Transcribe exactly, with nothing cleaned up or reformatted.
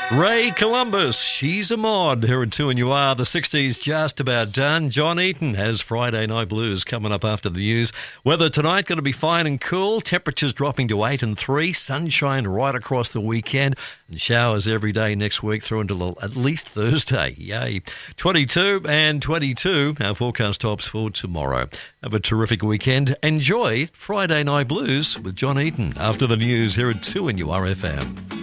Ray Columbus, She's a Mod. Here at two and you are. The sixties just about done. John Eaton has Friday Night Blues coming up after the news. Weather tonight going to be fine and cool. Temperatures dropping to eight and three. Sunshine right across the weekend. And showers every day next week through until at least Thursday. Yay. twenty-two and twenty-two. Our forecast tops for tomorrow. Have a terrific weekend. Enjoy Friday Night Blues with John Eaton after the news here at two and you are F M.